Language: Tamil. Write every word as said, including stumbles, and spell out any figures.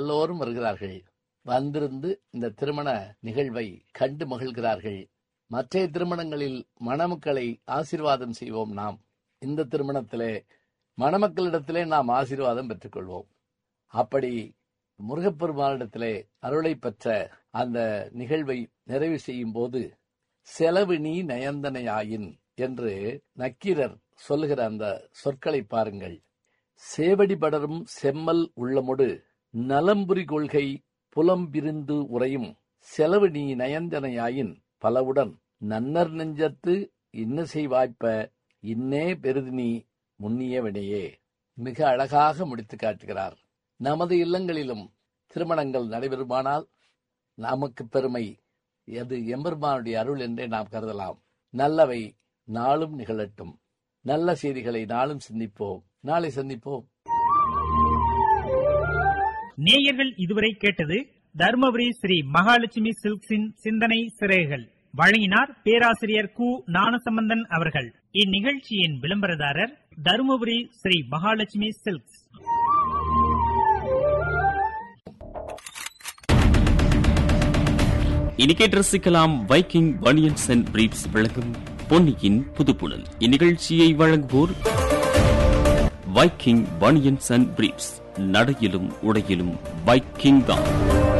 எல்லோரும் வருகிறார்கள். வந்திருந்து இந்த திருமண நிகழ்வை கண்டு மகிழ்கிறார்கள். மற்ற திருமணங்களில் மணமக்களை ஆசீர்வாதம் செய்வோம். நாம் இந்த திருமணத்திலே மணமக்களிடத்திலே நாம் ஆசீர்வாதம் பெற்றுக்கொள்வோம். அப்படி முருகப்பெருமானிடத்திலே அருளை பெற்ற அந்த நிகழ்வை நிறைவு செய்யும் போது செலவு நீ நயந்தனையாயின் என்று நக்கீரர் சொல்லுகிற அந்த சொற்களை பாருங்கள். சேவடி படரும் செம்மல் உள்ளமுடு நலம்புரி கொள்கை புலம்பிருந்து உரையும் செலவு நீ நயந்தனையாயின் பலவுடன் நன்னர் நெஞ்சத்து இன்னசை வாய்ப்ப இன்னே பெருதினி முன்னிய வினையே. மிக அழகாக முடித்து காட்டுகிறார். நமது இல்லங்களிலும் திருமணங்கள் நடைபெறுமானால் நமக்கு பெருமை. அது எம்பெருமானுடைய அருள் என்றே நாம் கருதலாம். நல்லவை நாளும் நிகழட்டும். நல்ல செய்திகளை நாளும் சிந்திப்போம். நாளை சந்திப்போம். நேயர்கள் இதுவரை கேட்டது தர்மபுரி ஸ்ரீ மகாலட்சுமி சில்க்ஸின் சிந்தனை சிறைகள். வழங்கினார் பேராசிரியர் கு ஞானசம்பந்தன் அவர்கள். இந்நிகழ்ச்சியின் விளம்பரதாரர் தருமபுரி ஸ்ரீ மகாலட்சுமி சில்க்ஸ். இனி கேட்டு ரசிக்கலாம் வைக்கிங் பனியன்ஸ் அண்ட் பிரீப்ஸ் வழங்கும் பொன்னியின் புதுப்புணல். இந்நிகழ்ச்சியை வழங்குவோர் வைக்கிங் பனியன்ஸ் அண்ட் பிரீப்ஸ். நடையிலும் உடையிலும் வைக்கிங் தான்.